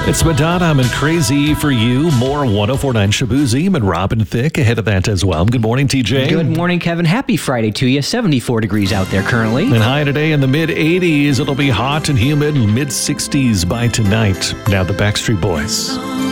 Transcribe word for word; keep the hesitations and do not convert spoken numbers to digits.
It's Madonna, I'm in Crazy for You. More one oh four point nine Shaboozey and Robin Thicke ahead of that as well. Good morning, T J. Good morning, Kevin. Happy Friday to you. seventy-four degrees out there currently. And high today in the mid eighties. It'll be hot and humid, mid sixties by tonight. Now the Backstreet Boys.